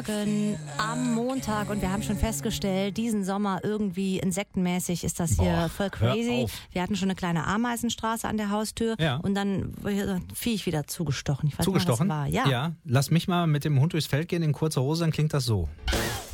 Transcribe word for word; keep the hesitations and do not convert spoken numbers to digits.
Am Montag und wir haben schon festgestellt, diesen Sommer irgendwie insektenmäßig ist das hier Boah, voll crazy. auf. Wir hatten schon eine kleine Ameisenstraße an der Haustür Ja. und dann wurde ein Viech wieder zugestochen. Ich weiß Zugestochen? nicht, was es war. Ja. ja. Lass mich mal mit dem Hund durchs Feld gehen in kurzer Hose, dann klingt das so.